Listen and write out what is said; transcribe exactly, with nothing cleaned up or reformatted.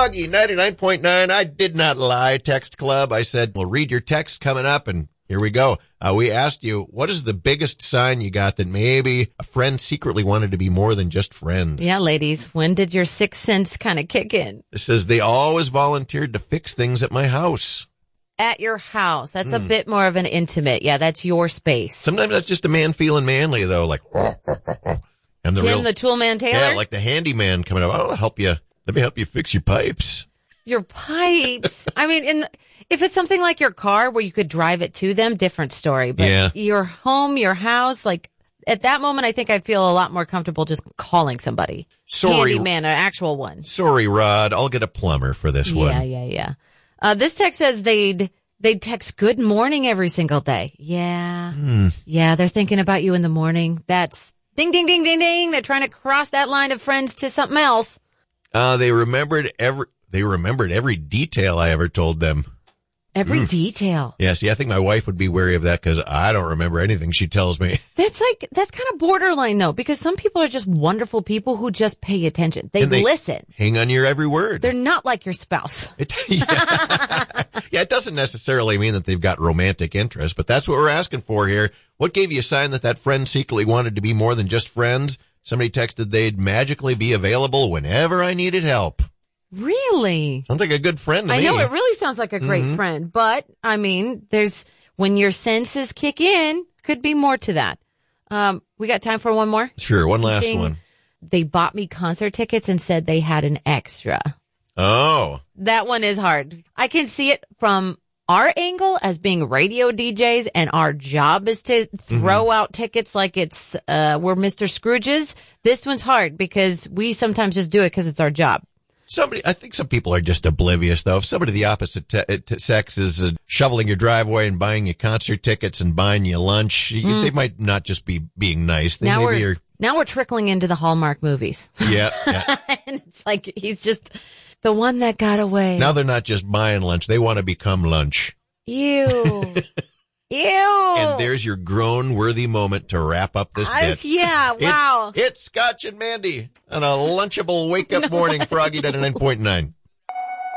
Froggy, ninety-nine point nine. I did not lie, text club. I said, we'll read your text coming up, and here we go. Uh, we asked you, what is the biggest sign you got that maybe a friend secretly wanted to be more than just friends? Yeah, ladies, when did your sixth sense kind of kick in? It says they always volunteered to fix things at my house. At your house. That's Mm. a bit more of an intimate. Yeah, that's your space. Sometimes that's just a man feeling manly, though, like, and the Tim, real, the tool man Taylor? yeah, like the handyman coming up. I'll help you. Let me help you fix your pipes. Your pipes. I mean, in the, if it's something like your car where you could drive it to them, different story. But Yeah. your home, your house, like at that moment, I think I feel a lot more comfortable just calling somebody. Sorry. Handyman, an actual one. Sorry, Rod. I'll get a plumber for this one. Yeah, yeah, yeah. Uh, this text says they'd, they'd text good morning every single day. Yeah. Hmm. Yeah, they're thinking about you in the morning. That's ding, ding, ding, ding, ding. They're trying to cross that line of friends to something else. Uh, they remembered every, they remembered every detail I ever told them. Every Mm. detail. Yeah, see, I think my wife would be wary of that because I don't remember anything she tells me. That's like, that's kind of borderline though, because some people are just wonderful people who just pay attention. They, And they listen. Hang on your every word. They're not like your spouse. It, yeah. Yeah, it doesn't necessarily mean that they've got romantic interest, but that's what we're asking for here. What gave you a sign that that friend secretly wanted to be more than just friends? Somebody texted they'd magically be available whenever I needed help. Really? Sounds like a good friend to I me. know it really sounds like a great Mhm. friend, but I mean, there's, when your senses kick in, could be more to that. Um, we got time for one more? Sure, one last Thing. one. They bought me concert tickets and said they had an extra. Oh. That one is hard. I can see it from our angle as being radio D Js, and our job is to throw out tickets like it's, uh, we're Mister Scrooge's. This one's hard because we sometimes just do it because it's our job. Somebody, I think some people are just oblivious, though. If somebody of the opposite te- t- sex is uh, shoveling your driveway and buying you concert tickets and buying you lunch, you, Mm. they might not just be being nice. They Now maybe we're, are, now we're trickling into the Hallmark movies. yeah, yeah. And it's like, he's just the one that got away. Now they're not just buying lunch. They want to become lunch. Ew. Ew. And there's your groan-worthy moment to wrap up this I- bit. yeah, wow. It's, it's Scotch and Mandy on a lunchable wake-up morning, Froggy ninety-nine point nine.